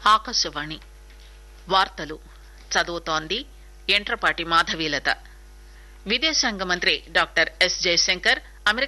ఆకాశవాణి వార్తలు చదువుతోంది ఎంట్రపాటి మాధవీలత. విదేశాంగ మంత్రి డాక్టర్ ఎస్ జయశంకర్